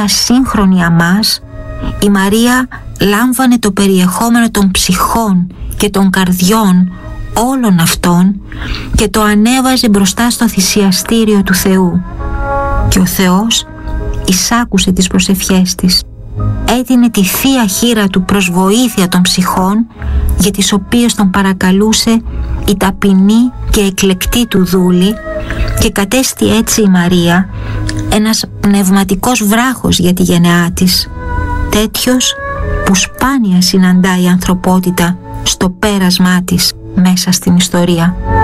μία σύγχρονη αμάς, η Μαρία λάμβανε το περιεχόμενο των ψυχών και των καρδιών όλων αυτών και το ανέβαζε μπροστά στο θυσιαστήριο του Θεού. Και ο Θεός εισάκουσε τις προσευχές της. Έδινε τη θεία χείρα του προς βοήθεια των ψυχών, για τις οποίες τον παρακαλούσε η ταπεινή και εκλεκτή του δούλη, και κατέστη έτσι η Μαρία ένας πνευματικός βράχος για τη γενεά της, τέτοιος που σπάνια συναντά η ανθρωπότητα στο πέρασμά της μέσα στην ιστορία.